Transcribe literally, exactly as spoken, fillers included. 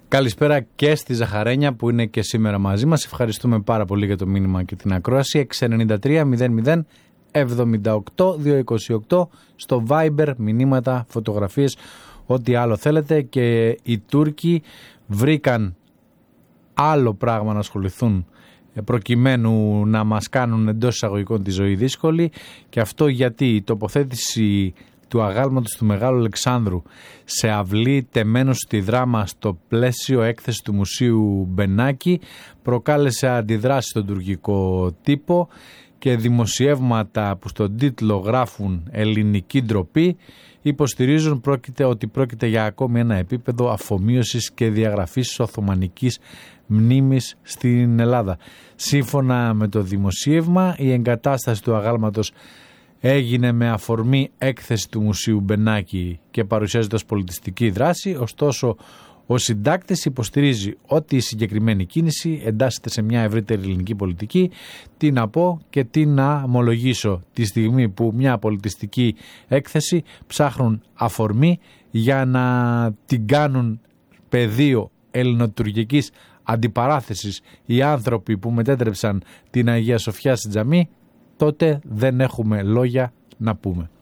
Καλησπέρα και στη Ζαχαρένια που είναι και σήμερα μαζί μας. Ευχαριστούμε πάρα πολύ για το μήνυμα και την ακρόαση. έξι εννιά τρία μηδέν μηδέν εβδομήντα οκτώ διακόσια είκοσι οκτώ στο Viber, μηνύματα, φωτογραφίες, ό,τι άλλο θέλετε. Και οι Τούρκοι βρήκαν άλλο πράγμα να ασχοληθούν προκειμένου να μας κάνουν εντός εισαγωγικών τη ζωή δύσκολη, και αυτό γιατί η τοποθέτηση του αγάλματος του Μεγάλου Αλεξάνδρου σε αυλή τεμένος στη Δράμα στο πλαίσιο έκθεση του Μουσείου Μπενάκη προκάλεσε αντιδράσεις στον τουρκικό τύπο και δημοσιεύματα που στον τίτλο γράφουν «Ελληνική ντροπή» υποστηρίζουν πρόκειται, ότι πρόκειται για ακόμη ένα επίπεδο αφομοίωσης και διαγραφής της Οθωμανικής μνήμης στην Ελλάδα. Σύμφωνα με το δημοσίευμα, η εγκατάσταση του αγάλματος έγινε με αφορμή έκθεση του Μουσείου Μπενάκη και παρουσιάζεται ως πολιτιστική δράση, ωστόσο ο συντάκτης υποστηρίζει ότι η συγκεκριμένη κίνηση εντάσσεται σε μια ευρύτερη ελληνική πολιτική. Τι να πω και τι να ομολογήσω τη στιγμή που μια πολιτιστική έκθεση ψάχνουν αφορμή για να την κάνουν πεδίο ελληνοτουρκικής αντιπαράθεσης οι άνθρωποι που μετέτρεψαν την Αγία Σοφιά στην τζαμί, τότε δεν έχουμε λόγια να πούμε.